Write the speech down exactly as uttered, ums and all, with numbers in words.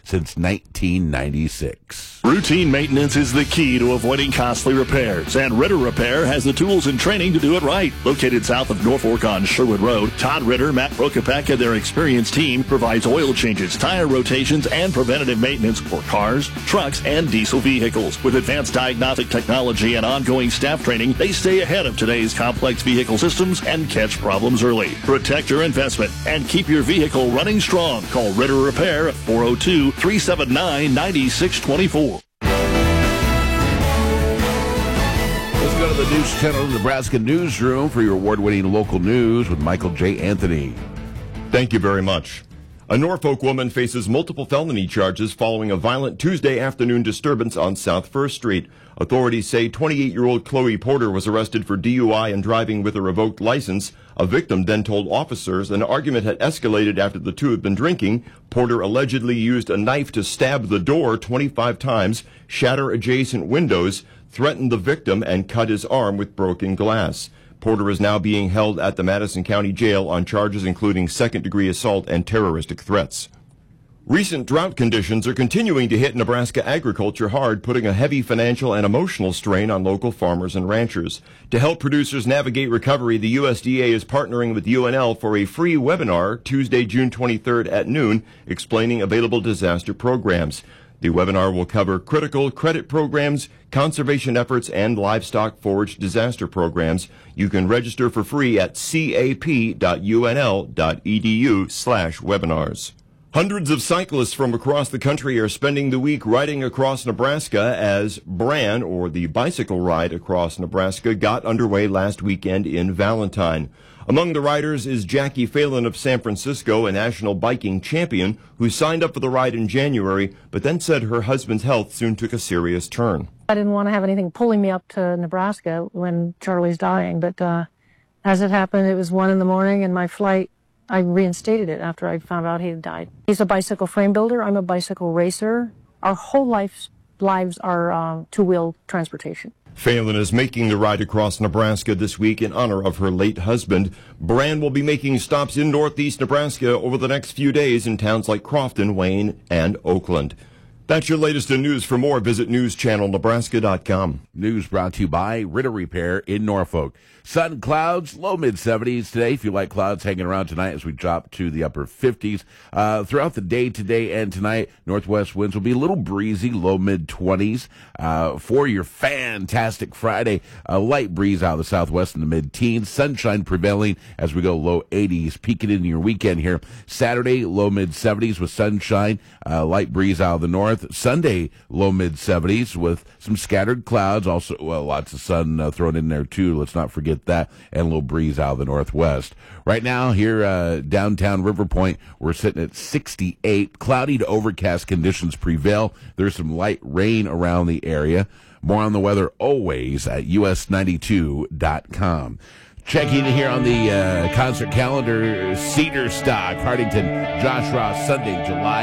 since nineteen ninety-six. Routine maintenance is the key to avoiding costly repairs, and Ritter Repair has the tools and training to do it right. Located south of Norfolk on Sherwood Road, Todd Ritter, Matt Prokopek, and their experienced team provides oil changes, tire rotations, and preventative maintenance for cars, trucks, and diesel vehicles. With advanced diagnostic technology and ongoing staff training, they stay ahead of today's complex vehicle systems and catch problems early. Protect your investment and keep your vehicle running strong. Call Ritter Repair at four oh two, three seven nine, nine six two four. Let's go to the News Channel Nebraska newsroom for your award-winning local news with Michael J. Anthony. Thank you very much. A Norfolk woman faces multiple felony charges following a violent Tuesday afternoon disturbance on South First Street. Authorities say twenty-eight-year-old Chloe Porter was arrested for D U I and driving with a revoked license. A victim then told officers an argument had escalated after the two had been drinking. Porter allegedly used a knife to stab the door twenty-five times, shatter adjacent windows, threatened the victim, and cut his arm with broken glass. Porter is now being held at the Madison County Jail on charges including second-degree assault and terroristic threats. Recent drought conditions are continuing to hit Nebraska agriculture hard, putting a heavy financial and emotional strain on local farmers and ranchers. To help producers navigate recovery, the U S D A is partnering with U N L for a free webinar Tuesday, June twenty-third at noon, explaining available disaster programs. The webinar will cover critical credit programs, conservation efforts, and livestock forage disaster programs. You can register for free at cap.unl.edu slash webinars. Hundreds of cyclists from across the country are spending the week riding across Nebraska as Bran, or the Bicycle Ride Across Nebraska, got underway last weekend in Valentine. Among the riders is Jackie Phelan of San Francisco, a national biking champion, who signed up for the ride in January, but then said her husband's health soon took a serious turn. I didn't want to have anything pulling me up to Nebraska when Charlie's dying, but uh, as it happened, it was one in the morning, and my flight, I reinstated it after I found out he had died. He's a bicycle frame builder. I'm a bicycle racer. Our whole lives, lives are uh, two-wheel transportation. Phelan is making the ride across Nebraska this week in honor of her late husband. Bran will be making stops in northeast Nebraska over the next few days in towns like Crofton, Wayne, and Oakland. That's your latest in news. For more, visit news channel nebraska dot com. News brought to you by Ritter Repair in Norfolk. Sun, clouds, low mid seventies today. If you like clouds hanging around tonight as we drop to the upper fifties. Uh, throughout the day today and tonight, northwest winds will be a little breezy, low mid twenties. Uh, for your fantastic Friday, a light breeze out of the southwest in the mid teens. Sunshine prevailing as we go low eighties, peeking into your weekend here. Saturday, low mid seventies with sunshine, uh, light breeze out of the north. Sunday, low mid seventies with some scattered clouds. Also, well, lots of sun uh, thrown in there too. Let's not forget that, and a little breeze out of the northwest. Right now, here uh, downtown River Point, we're sitting at sixty-eight. Cloudy to overcast conditions prevail. There's some light rain around the area. More on the weather always at U S ninety-two dot com. Checking here on the uh, concert calendar, Cedar Stock, Hardington, Josh Ross, Sunday, July